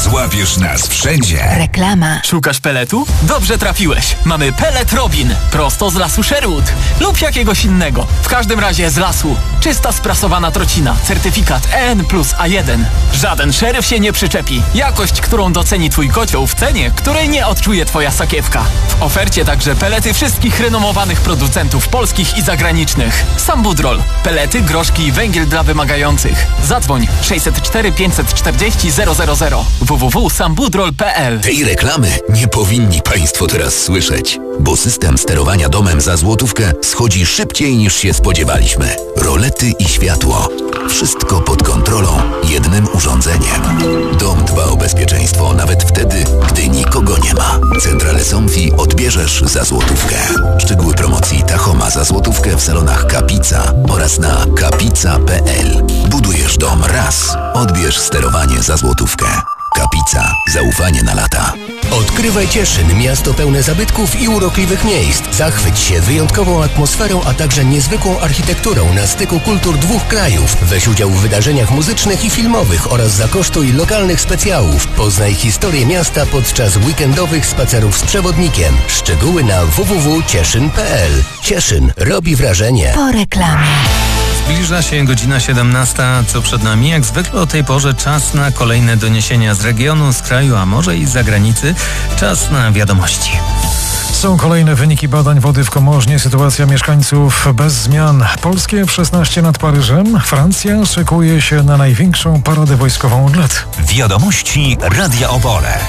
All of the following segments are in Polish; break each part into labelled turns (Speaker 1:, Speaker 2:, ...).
Speaker 1: Złapiesz nas wszędzie.
Speaker 2: Reklama.
Speaker 3: Szukasz peletu? Dobrze trafiłeś. Mamy pelet Robin. Prosto z lasu Sherwood. Lub jakiegoś innego. W każdym razie z lasu. Czysta sprasowana trocina. Certyfikat EN+A1. Żaden szeryf się nie przyczepi. Jakość, którą doceni twój kocioł w cenie, której nie odczuje twoja sakiewka. W ofercie także pelety wszystkich renomowanych producentów polskich i zagranicznych. Sambudrol. Pelety, groszki i węgiel dla wymagających. Zadzwoń 604 540 000 www.sambudrol.pl.
Speaker 1: Tej reklamy nie powinni Państwo teraz słyszeć, bo system sterowania domem za złotówkę schodzi szybciej niż się spodziewaliśmy. Rolety i światło. Wszystko pod kontrolą jednym urządzeniem. Dom dba o bezpieczeństwo nawet wtedy, gdy nikogo nie ma. Centrale Somfy odbierzesz za złotówkę. Szczegóły promocji Tachoma za złotówkę w salonach Kapica oraz na kapica.pl. Budujesz dom raz, odbierz sterowanie za złotówkę. Kapica. Zaufanie na lata.
Speaker 4: Odkrywaj Cieszyn, miasto pełne zabytków i urokliwych miejsc. Zachwyć się wyjątkową atmosferą, a także niezwykłą architekturą na styku kultur dwóch krajów. Weź udział w wydarzeniach muzycznych i filmowych oraz zakosztuj lokalnych specjałów. Poznaj historię miasta podczas weekendowych spacerów z przewodnikiem. Szczegóły na www.cieszyn.pl. Cieszyn robi wrażenie.
Speaker 2: Po reklamie.
Speaker 5: Zbliża się godzina 17, co przed nami. Jak zwykle o tej porze czas na kolejne doniesienia z regionu, z kraju, a może i z zagranicy. Czas na wiadomości.
Speaker 6: Są kolejne wyniki badań wody w Komorznie. Sytuacja mieszkańców bez zmian. Polskie F-16 nad Paryżem. Francja szykuje się na największą paradę wojskową od lat.
Speaker 1: Wiadomości Radia Opole.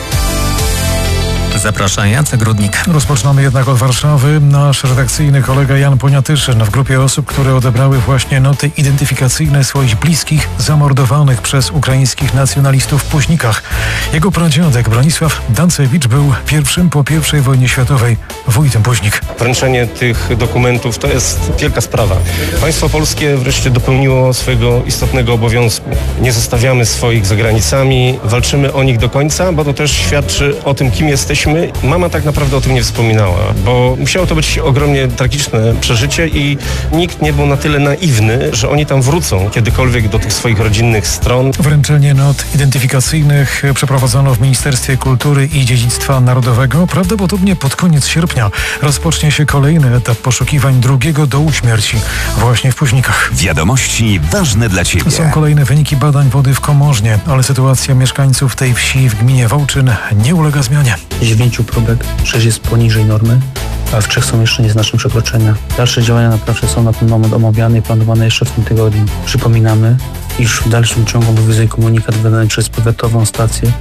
Speaker 5: Zaprasza Jacek Rudnik.
Speaker 6: Rozpoczynamy jednak od Warszawy. Nasz redakcyjny kolega Jan Poniatyszyn w grupie osób, które odebrały właśnie noty identyfikacyjne swoich bliskich zamordowanych przez ukraińskich nacjonalistów w Puźnikach. Jego pradziadek Bronisław Dancewicz był pierwszym po I wojnie światowej wójtem Puźnik.
Speaker 7: Wręczenie tych dokumentów to jest wielka sprawa. Państwo polskie wreszcie dopełniło swojego istotnego obowiązku. Nie zostawiamy swoich za granicami, walczymy o nich do końca, bo to też świadczy o tym, kim jesteśmy. Mama tak naprawdę o tym nie wspominała, bo musiało to być ogromnie tragiczne przeżycie i nikt nie był na tyle naiwny, że oni tam wrócą kiedykolwiek do tych swoich rodzinnych stron.
Speaker 6: Wręczenie not identyfikacyjnych przeprowadzono w Ministerstwie Kultury i Dziedzictwa Narodowego. Prawdopodobnie pod koniec sierpnia rozpocznie się kolejny etap poszukiwań drugiego dołu śmierci właśnie w Puźnikach.
Speaker 1: Wiadomości ważne dla Ciebie.
Speaker 6: Są kolejne wyniki badań wody w Komorznie, ale sytuacja mieszkańców tej wsi w gminie Wołczyn nie ulega zmianie.
Speaker 8: 9 próbek, 6 jest poniżej normy, a w 3 są jeszcze nieznaczne przekroczenia. Dalsze działania naprawcze są na ten moment omawiane i planowane jeszcze w tym tygodniu. Przypominamy, iż w dalszym ciągu obowiązuje komunikat wydany przez powiatową stację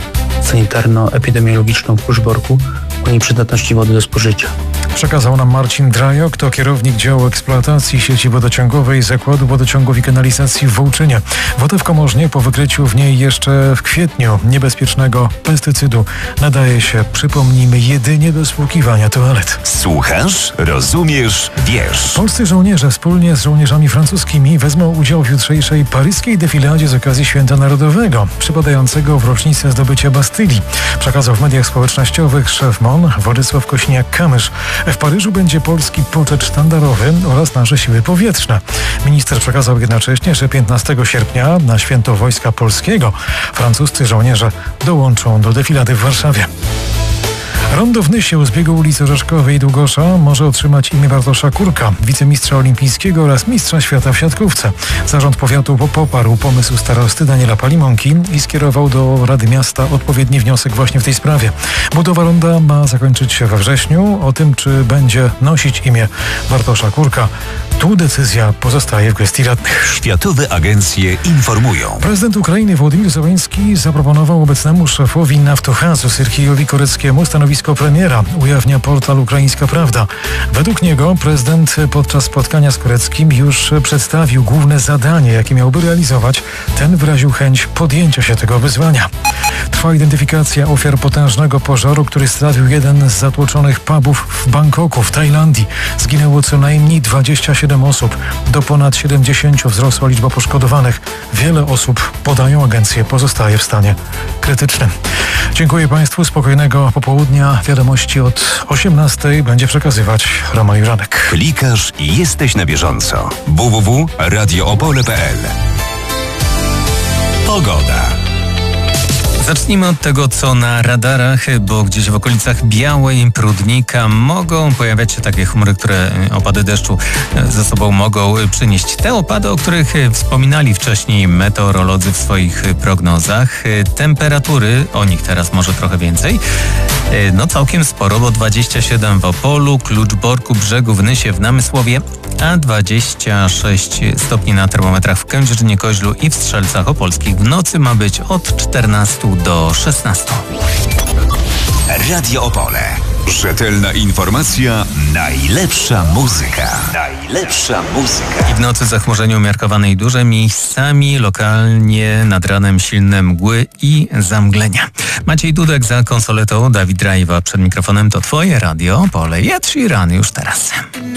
Speaker 8: sanitarno-epidemiologiczną w Puszborku o nieprzydatności wody do spożycia.
Speaker 6: Przekazał nam Marcin Drajok, to kierownik działu eksploatacji sieci wodociągowej Zakładu Wodociągów i Kanalizacji w Wołczynie. Woda w Komorznie po wykryciu w niej jeszcze w kwietniu niebezpiecznego pestycydu nadaje się, przypomnijmy, jedynie do spłukiwania toalet.
Speaker 1: Słuchasz, rozumiesz, wiesz.
Speaker 6: Polscy żołnierze wspólnie z żołnierzami francuskimi wezmą udział w jutrzejszej paryskiej defiladzie z okazji Święta Narodowego, przypadającego w rocznicę zdobycia Bastylii. Przekazał w mediach społecznościowych szef MON Władysław Kośniak-Kamysz. W Paryżu będzie polski poczet sztandarowy oraz nasze siły powietrzne. Minister przekazał jednocześnie, że 15 sierpnia na Święto Wojska Polskiego francuscy żołnierze dołączą do defilady w Warszawie. Rondo w Nysie u zbiegu ulicy Orzeszkowej i Długosza może otrzymać imię Bartosza Kurka, wicemistrza olimpijskiego oraz mistrza świata w siatkówce. Zarząd powiatu poparł pomysł starosty Daniela Palimonki i skierował do Rady Miasta odpowiedni wniosek właśnie w tej sprawie. Budowa ronda ma zakończyć się we wrześniu. O tym, czy będzie nosić imię Bartosza Kurka, tu decyzja pozostaje w gestii radnych.
Speaker 1: Światowe agencje informują.
Speaker 6: Prezydent Ukrainy Wołodymyr Zełenski zaproponował obecnemu szefowi Naftogazu Serhijowi Koreckiemu stanowisko premiera, ujawnia portal Ukraińska Prawda. Według niego prezydent podczas spotkania z Koreckim już przedstawił główne zadanie, jakie miałby realizować. Ten wyraził chęć podjęcia się tego wyzwania. Trwa identyfikacja ofiar potężnego pożaru, który strawił jeden z zatłoczonych pubów w Bangkoku, w Tajlandii. Zginęło co najmniej 27 osób. Do ponad 70 wzrosła liczba poszkodowanych. Wiele osób, podają agencje, pozostaje w stanie krytycznym. Dziękuję Państwu. Spokojnego popołudnia. Wiadomości od 18:00 będzie przekazywać Roman Juranek.
Speaker 1: Klikasz i jesteś na bieżąco. www.radioopole.pl. Pogoda.
Speaker 5: Zacznijmy od tego, co na radarach, bo gdzieś w okolicach Białej, Prudnika mogą pojawiać się takie chmury, które opady deszczu ze sobą mogą przynieść. Te opady, o których wspominali wcześniej meteorolodzy w swoich prognozach. Temperatury, o nich teraz może trochę więcej. No całkiem sporo, bo 27 w Opolu, Kluczborku, Brzegu, w Nysie, w Namysłowie, a 26 stopni na termometrach w Kędzierzynie-Koźlu i w Strzelcach Opolskich. W nocy ma być od 14 do 16.
Speaker 1: Radio Opole. Rzetelna informacja, najlepsza muzyka. Najlepsza muzyka.
Speaker 5: I w nocy zachmurzenie umiarkowane i duże, miejscami lokalnie nad ranem silne mgły i zamglenia. Maciej Dudek za konsoletą, Dawid Rajwa przed mikrofonem. To twoje Radio Opole. Ed Sheeran już teraz.